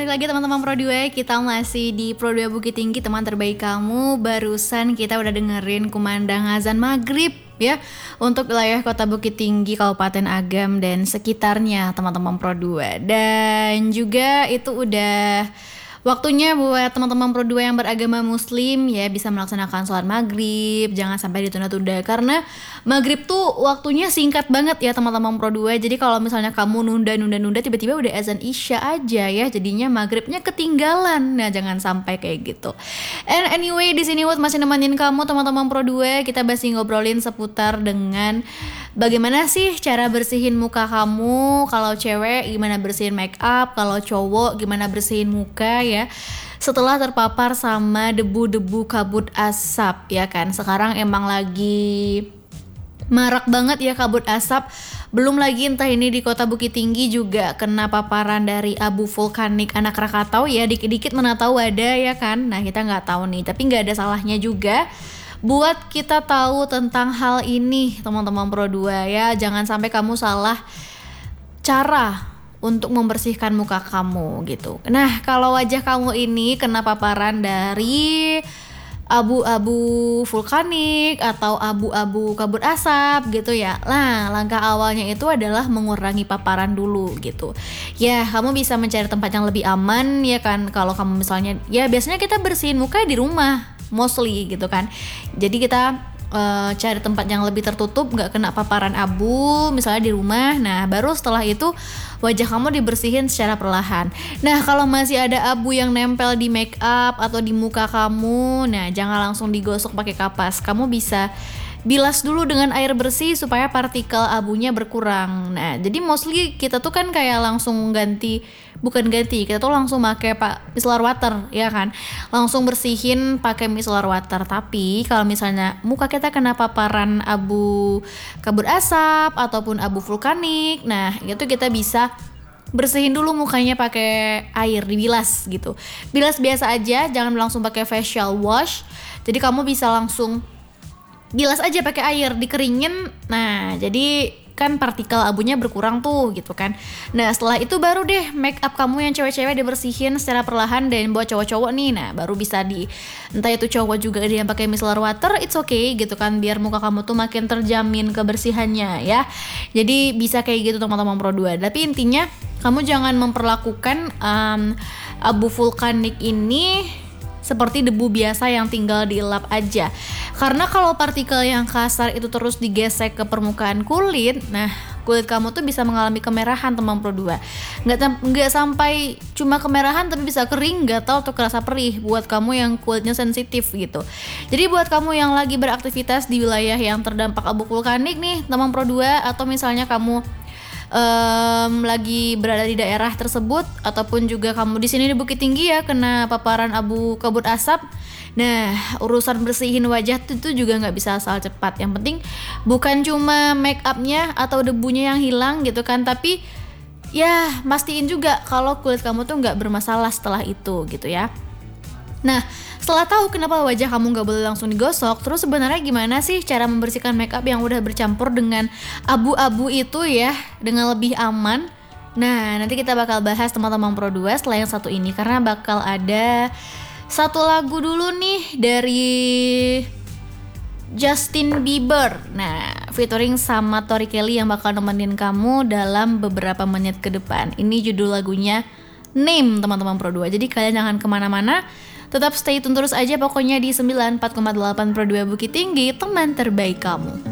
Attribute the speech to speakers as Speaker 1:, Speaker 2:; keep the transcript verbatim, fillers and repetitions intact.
Speaker 1: balik lagi teman-teman Pro dua. Kita masih di Pro dua Bukit Tinggi, teman terbaik kamu. Barusan kita udah dengerin kumandang azan maghrib ya untuk wilayah Kota Bukit Tinggi, Kabupaten Agam dan sekitarnya teman-teman Pro dua. Dan juga itu udah waktunya buat teman-teman Pro dua yang beragama muslim ya bisa melaksanakan sholat maghrib. Jangan sampai ditunda-tunda karena maghrib tuh waktunya singkat banget ya teman-teman Pro dua. Jadi kalau misalnya kamu nunda-nunda-nunda tiba-tiba udah azan isya aja ya, jadinya maghribnya ketinggalan. Nah jangan sampai kayak gitu. And anyway, di sini Wood masih nemenin kamu teman-teman Pro dua. Kita masih ngobrolin seputar dengan bagaimana sih cara bersihin muka kamu. Kalau cewek gimana bersihin make up, kalau cowok gimana bersihin muka ya setelah terpapar sama debu-debu kabut asap ya kan. Sekarang emang lagi marak banget ya kabut asap. Belum lagi entah ini di Kota Bukit Tinggi juga kena paparan dari abu vulkanik anak Krakatau ya. Dikit-dikit mana tahu ada ya kan. Nah kita nggak tahu nih, tapi nggak ada salahnya juga buat kita tahu tentang hal ini teman-teman Pro dua ya. Jangan sampai kamu salah cara untuk membersihkan muka kamu gitu. Nah kalau wajah kamu ini kena paparan dari abu-abu vulkanik atau abu-abu kabut asap gitu ya. Nah langkah awalnya itu adalah mengurangi paparan dulu gitu. Ya kamu bisa mencari tempat yang lebih aman ya kan. Kalau kamu misalnya ya biasanya kita bersihin muka di rumah mostly gitu kan. Jadi kita Uh, cari tempat yang lebih tertutup, gak kena paparan abu misalnya di rumah. Nah baru setelah itu wajah kamu dibersihin secara perlahan. Nah kalau masih ada abu yang nempel di make up atau di muka kamu, nah jangan langsung digosok pakai kapas. Kamu bisa bilas dulu dengan air bersih supaya partikel abunya berkurang. Nah jadi mostly kita tuh kan kayak langsung ganti, bukan ganti, kita tuh langsung pakai pak micellar water ya kan, langsung bersihin pakai micellar water. Tapi kalau misalnya muka kita kena paparan abu kabut asap ataupun abu vulkanik, nah itu kita bisa bersihin dulu mukanya pakai air, dibilas gitu. Bilas biasa aja, jangan langsung pakai facial wash. Jadi kamu bisa langsung bilas aja pakai air, dikeringin. Nah jadi kan partikel abunya berkurang tuh gitu kan. Nah setelah itu baru deh make up kamu yang cewek-cewek dibersihin secara perlahan. Dan buat cowok-cowok nih, nah baru bisa di entah itu cowok juga dia yang pakai micellar water, it's okay gitu kan, biar muka kamu tuh makin terjamin kebersihannya ya. Jadi bisa kayak gitu teman-teman Pro dua. Tapi intinya kamu jangan memperlakukan um, abu vulkanik ini seperti debu biasa yang tinggal dielap aja. Karena kalau partikel yang kasar itu terus digesek ke permukaan kulit, nah kulit kamu tuh bisa mengalami kemerahan teman Pro dua. Nggak, nggak sampai cuma kemerahan, tapi bisa kering, gatal atau kerasa perih buat kamu yang kulitnya sensitif gitu. Jadi buat kamu yang lagi beraktivitas di wilayah yang terdampak abu vulkanik nih teman Pro dua, atau misalnya kamu Um, lagi berada di daerah tersebut, ataupun juga kamu di sini di Bukit Tinggi ya kena paparan abu kabut asap. Nah urusan bersihin wajah itu juga nggak bisa asal cepat. Yang penting bukan cuma make upnya atau debunya yang hilang gitu kan, tapi ya mastiin juga kalau kulit kamu tuh nggak bermasalah setelah itu gitu ya. Nah setelah tahu kenapa wajah kamu gak boleh langsung digosok, terus sebenarnya gimana sih cara membersihkan makeup yang udah bercampur dengan abu-abu itu ya dengan lebih aman? Nah nanti kita bakal bahas teman-teman Pro dua setelah yang satu ini, karena bakal ada satu lagu dulu nih dari Justin Bieber. Nah featuring sama Tori Kelly yang bakal nemenin kamu dalam beberapa menit ke depan. Ini judul lagunya Name teman-teman Pro dua. Jadi kalian jangan kemana-mana, tetap stay tune terus aja pokoknya di sembilan puluh empat koma delapan Pro dua Bukit Tinggi, teman terbaik kamu.